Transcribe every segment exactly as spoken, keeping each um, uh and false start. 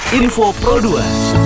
Info Pro dua.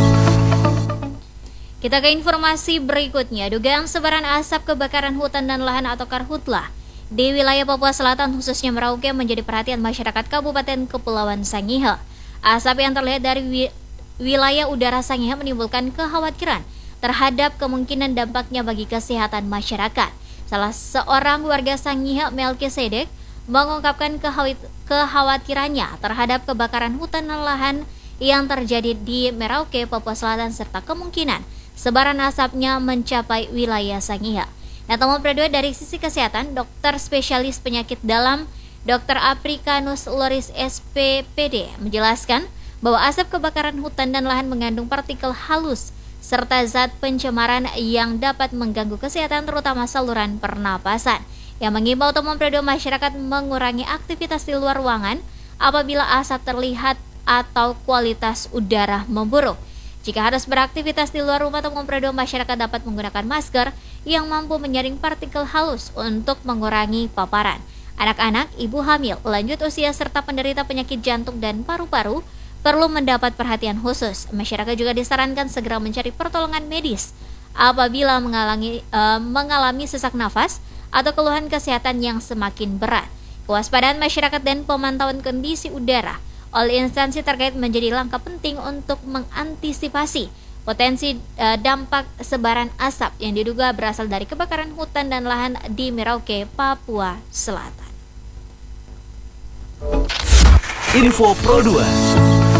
Kita ke informasi berikutnya. Dugaan sebaran asap kebakaran hutan dan lahan atau karhutlah di wilayah Papua Selatan khususnya Merauke menjadi perhatian masyarakat Kabupaten Kepulauan Sangihe. Asap yang terlihat dari wi- wilayah udara Sangihe menimbulkan kekhawatiran terhadap kemungkinan dampaknya bagi kesehatan masyarakat. Salah seorang warga Sangihe, Melkisedek, mengungkapkan kekhawat- kekhawatirannya terhadap kebakaran hutan dan lahan yang terjadi di Merauke, Papua Selatan serta kemungkinan sebaran asapnya mencapai wilayah Sangihe. Nah, temuan kedua dari sisi kesehatan, dokter spesialis penyakit dalam dokter Afrikanus Loris S P P D menjelaskan bahwa asap kebakaran hutan dan lahan mengandung partikel halus serta zat pencemaran yang dapat mengganggu kesehatan terutama saluran pernapasan. Yang mengimbau temuan kedua masyarakat mengurangi aktivitas di luar ruangan apabila asap terlihat atau kualitas udara memburuk. Jika harus beraktivitas di luar rumah, temuan kedua masyarakat dapat menggunakan masker yang mampu menyaring partikel halus untuk mengurangi paparan. Anak-anak, ibu hamil, lanjut usia serta penderita penyakit jantung dan paru-paru perlu mendapat perhatian khusus. Masyarakat juga disarankan segera mencari pertolongan medis apabila mengalami, uh, mengalami sesak nafas atau keluhan kesehatan yang semakin berat. Kewaspadaan masyarakat dan pemantauan kondisi udara oleh instansi terkait menjadi langkah penting untuk mengantisipasi potensi uh, dampak sebaran asap yang diduga berasal dari kebakaran hutan dan lahan di Merauke, Papua Selatan. Info Pro dua.